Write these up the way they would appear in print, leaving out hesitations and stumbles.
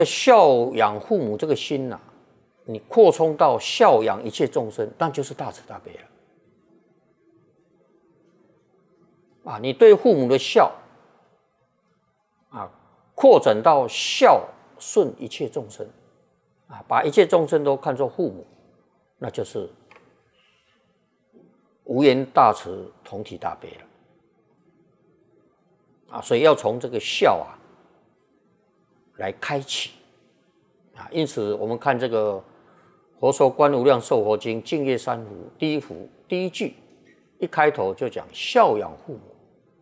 孝养父母这个心呐、你扩充到孝养一切众生，那就是大慈大悲了。你对父母的孝扩展到孝顺一切众生把一切众生都看作父母，那就是无缘大慈，同体大悲了。所以要从这个孝来开启因此我们看这个《佛说观无量寿佛经》净业三福第一福第一句，一开头就讲孝养父母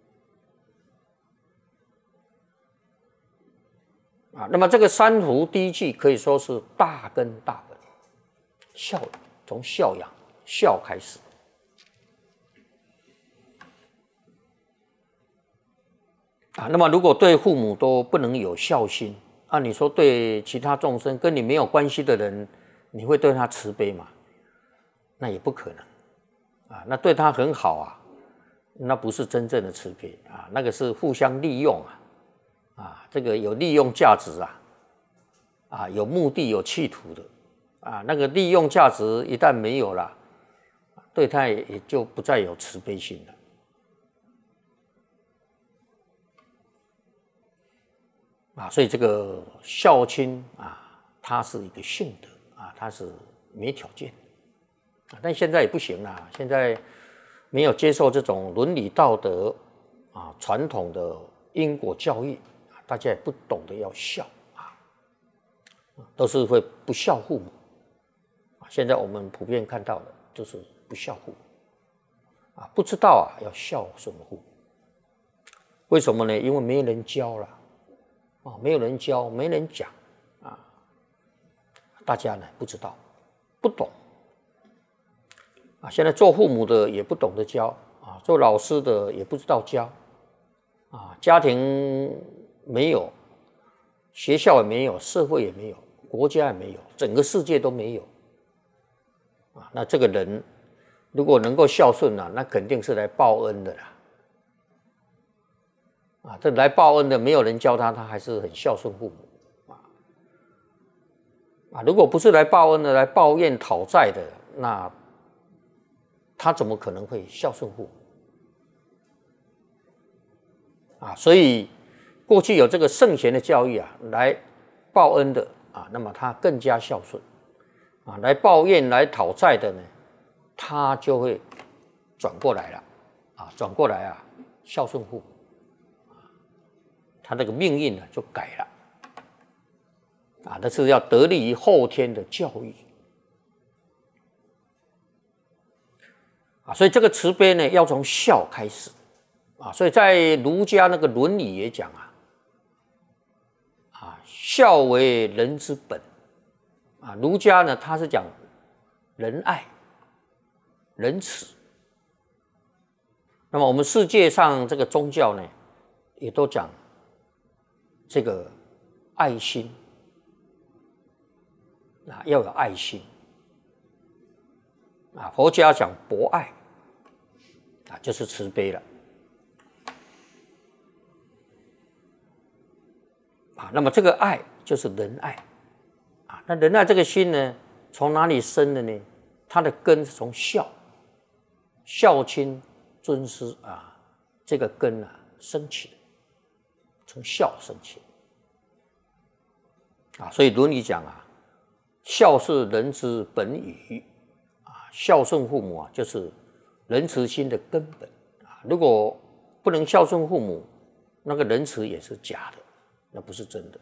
那么这个三福第一句可以说是大根大本，孝从孝养孝开始那么如果对父母都不能有孝心你说对其他众生跟你没有关系的人，你会对他慈悲吗？那也不可能那对他很好那不是真正的慈悲那个是互相利用这个有利用价值有目的有企图的那个利用价值一旦没有了，对他也就不再有慈悲心了所以这个孝亲它是一个性德它是没条件但现在也不行啦，现在没有接受这种伦理道德传统的因果教育大家也不懂得要孝都是会不孝父母现在我们普遍看到的就是不孝父母不知道要孝顺父母。为什么呢？因为没人教了没有人教，没人讲大家呢不知道不懂现在做父母的也不懂得教做老师的也不知道教家庭没有，学校也没有，社会也没有，国家也没有，整个世界都没有那这个人如果能够孝顺那肯定是来报恩的啦这来报恩的没有人教他还是很孝顺父母如果不是来报恩的，来抱怨讨债的，那他怎么可能会孝顺父母所以过去有这个圣贤的教育来报恩的那么他更加孝顺来抱怨来讨债的呢，他就会转过来了转过来孝顺父母他这个命运就改了那是要得力于后天的教育所以这个慈悲呢要从孝开始所以在儒家那个伦理也讲孝为人之本儒家呢他是讲仁爱仁慈。那么我们世界上这个宗教呢也都讲这个爱心要有爱心佛家讲博爱就是慈悲了那么这个爱就是仁爱那仁爱这个心呢从哪里生的呢？它的根是从孝亲尊师这个根升起，从孝升起所以伦理讲孝是人之本与孝顺父母就是仁慈心的根本如果不能孝顺父母，那个仁慈也是假的，那不是真的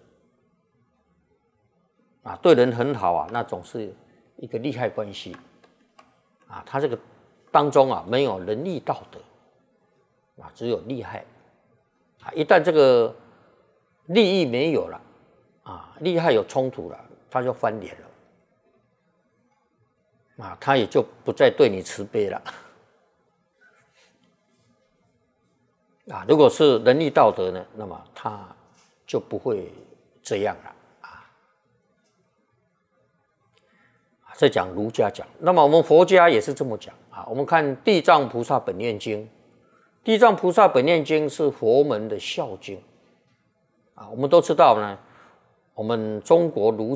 对人很好那总是一个利害关系他这个当中没有仁义道德只有利害一旦这个利益没有了利害有冲突了，他就翻脸了他也就不再对你慈悲了如果是仁义道德呢，那么他就不会这样了在讲儒家讲，那么我们佛家也是这么讲我们看《地藏菩萨本愿经》，《地藏菩萨本愿经》是佛门的孝经我们都知道呢， 我们中国儒